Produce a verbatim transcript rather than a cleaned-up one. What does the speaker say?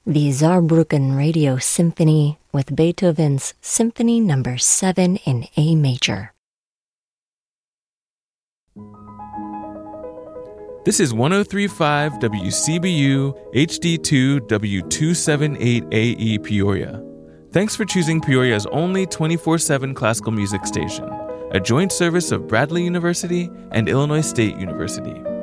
the Saarbrücken Radio Symphony with Beethoven's Symphony Number seven in A major. This is one oh three point five W C B U H D two W two seventy-eight A E Peoria. Thanks for choosing Peoria's only twenty-four seven classical music station, a joint service of Bradley University and Illinois State University.